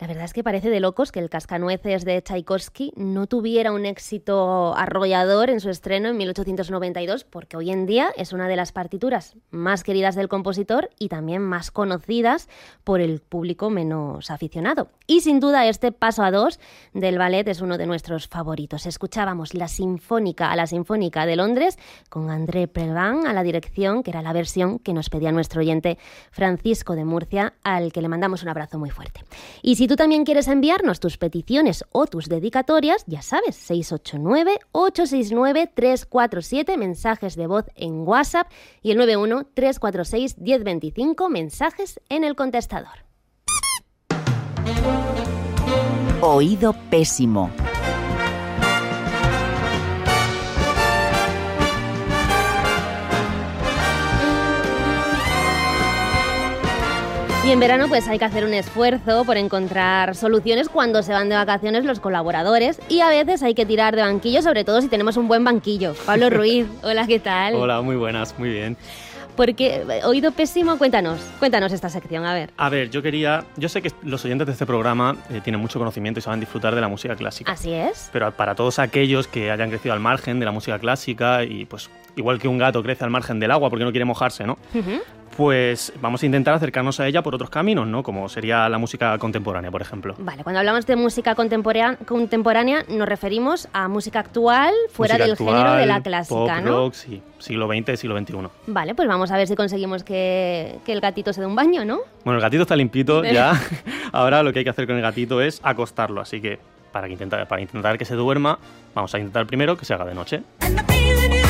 La verdad es que parece de locos que el Cascanueces de Tchaikovsky no tuviera un éxito arrollador en su estreno en 1892, porque hoy en día es una de las partituras más queridas del compositor y también más conocidas por el público menos aficionado. Y sin duda este paso a dos del ballet es uno de nuestros favoritos. Escuchábamos la Sinfónica de Londres con André Previn a la dirección, que era la versión que nos pedía nuestro oyente Francisco de Murcia, al que le mandamos un abrazo muy fuerte. Y si tú también quieres enviarnos tus peticiones o tus dedicatorias, ya sabes, 689-869-347, mensajes de voz en WhatsApp, y el 91-346-1025, mensajes en el contestador. Oído pésimo. Y en verano pues hay que hacer un esfuerzo por encontrar soluciones cuando se van de vacaciones los colaboradores, y a veces hay que tirar de banquillo, sobre todo si tenemos un buen banquillo. Pablo Ruiz, hola, ¿qué tal? Hola, muy buenas, muy bien. Porque, oído pésimo, cuéntanos esta sección, a ver. A ver, yo sé que los oyentes de este programa tienen mucho conocimiento y saben disfrutar de la música clásica. Así es. Pero para todos aquellos que hayan crecido al margen de la música clásica y pues igual que un gato crece al margen del agua porque no quiere mojarse, ¿no? Pues vamos a intentar acercarnos a ella por otros caminos, ¿no? Como sería la música contemporánea, por ejemplo. Vale, cuando hablamos de música contemporánea nos referimos a música actual, fuera del género de la clásica, pop, ¿no? rock, sí, siglo XX, siglo XXI. Vale, pues vamos a ver si conseguimos que el gatito se dé un baño, ¿no? Bueno, el gatito está limpito ya. Ahora lo que hay que hacer con el gatito es acostarlo, así que para intentar que se duerma, vamos a intentar primero que se haga de noche.